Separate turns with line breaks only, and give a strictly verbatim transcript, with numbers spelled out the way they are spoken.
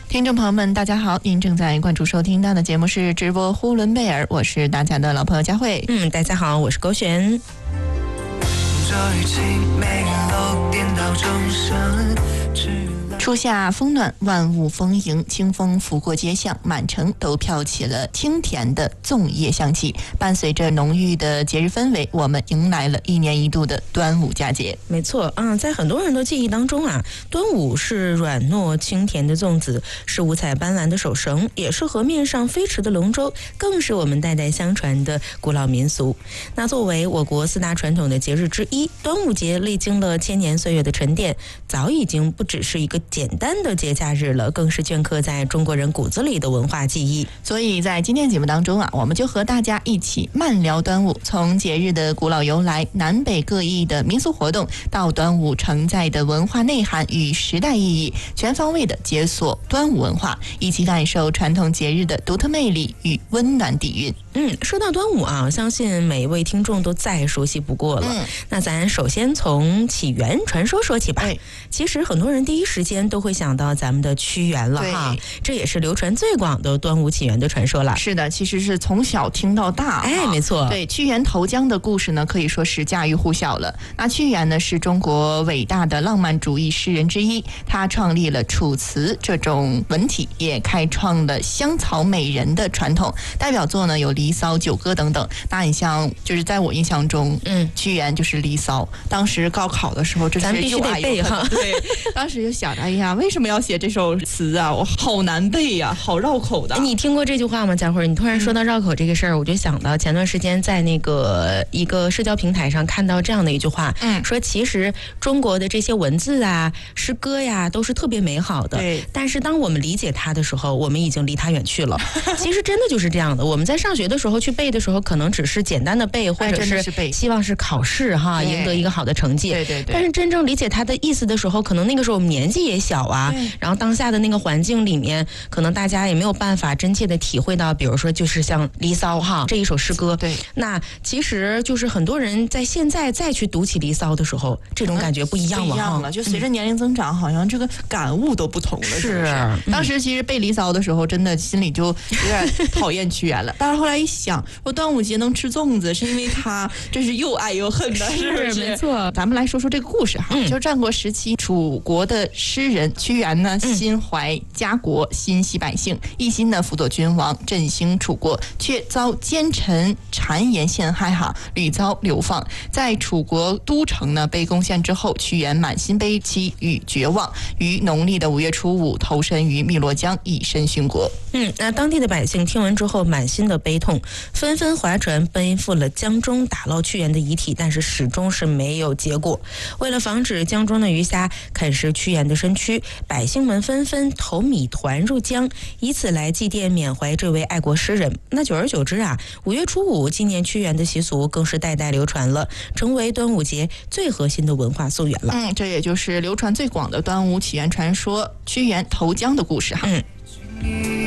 听众朋友们大家好，您正在关注收听到的节目是直播呼伦贝尔，我是大家的老朋友佳慧。
嗯，大家好，我是勾璇。
初夏风暖，万物丰盈，清风拂过街巷，满城都飘起了清甜的粽叶香气。伴随着浓郁的节日氛围，我们迎来了一年一度的端午佳节。
没错，嗯，在很多人的记忆当中啊，端午是软糯清甜的粽子，是五彩斑斓的手绳，也是河面上飞驰的龙舟，更是我们代代相传的古老民俗。那作为我国四大传统的节日之一，端午节历经了千年岁月的沉淀，早已经不只是一个简单的节假日了，更是镌刻在中国人骨子里的文化记忆。
所以在今天节目当中啊，我们就和大家一起慢聊端午，从节日的古老由来、南北各异的民俗活动，到端午承载的文化内涵与时代意义，全方位的解锁端午文化，一起感受传统节日的独特魅力与温暖底蕴。
嗯，说到端午啊，相信每一位听众都再熟悉不过了。嗯，那咱首先从起源传说说起吧。其实很多人第一时间都会想到咱们的屈原了哈，这也是流传最广的端午起源的传说了。
是的，其实是从小听到大。
哎，没错。
对，屈原投江的故事呢，可以说是家喻户晓了。那屈原呢，是中国伟大的浪漫主义诗人之一，他创立了楚辞这种文体，也开创了香草美人的传统。代表作呢有《离骚》《九歌》等等。那你像，就是在我印象中，嗯，屈原就是《离骚》。当时高考的时候，这
咱必须得背哈。
对，当时就想着，哎呀，为什么要写这首词啊？我好难背呀、啊，好绕口的。
你听过这句话吗，佳慧？你突然说到绕口这个事儿、嗯，我就想到前段时间在那个一个社交平台上看到这样的一句话，嗯，说其实中国的这些文字啊、诗歌呀，都是特别美好的。对。但是当我们理解它的时候，我们已经离它远去了。其实真的就是这样的。我们在上学的时候去背的时候，可能只是简单的背，或者是希望是考试哈，赢得一个好的成绩。对对对。但是真正理解它的意思的时候，可能那个时候我们年纪也小啊，然后当下的那个环境里面，可能大家也没有办法真切的体会到，比如说就是像《离骚》哈这一首诗歌。对。那其实就是很多人在现在再去读起《离骚》的时候，这种感觉不一样了。
不一样了，就随着年龄增长，好像这个感悟都不同了。是。是是当时其实背《离骚》的时候，真的心里就有点讨厌屈原了。但是后来一想，我端午节能吃粽子，是因为他这是又爱又恨的，是不是？
没错。
咱们来说说这个故事哈，嗯、就是战国时期楚国的诗人屈原呢，心怀家国，心系百姓，一心呢辅佐君王，振兴楚国，却遭奸臣谗言陷害哈，屡遭流放。在楚国都城呢被攻陷之后，屈原满心悲戚与绝望，于农历的五月初五投身于汨罗江，以身殉国。
嗯，那当地的百姓听闻之后，满心的悲痛，纷纷划船奔赴了江中，打捞屈原的遗体，但是始终是没有结果。为了防止江中的鱼虾啃食屈原的身躯，百姓们纷纷投米团入江，以此来祭奠缅怀这位爱国诗人。那久而久之啊，五月初五纪念屈原的习俗更是代代流传了，成为端午节最核心的文化溯源了。
嗯，这也就是流传最广的端午起源传说——屈原投江的故事哈。嗯。